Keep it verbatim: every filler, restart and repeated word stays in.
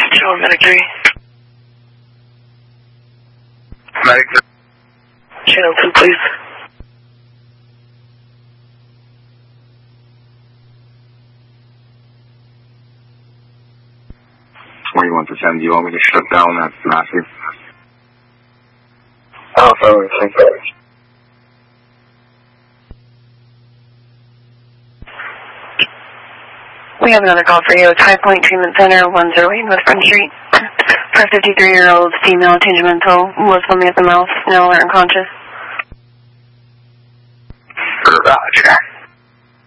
Channel Medic three. Medic three. Channel two, please. twenty-one to ten, do you want me to shut down that massive? Oh, sorry, thank you. We have another call for you. It's High Point Treatment Center, one oh eight West Front Street. For a fifty-three-year-old female, change of mental, was foaming at the mouth, now alert and conscious. Roger.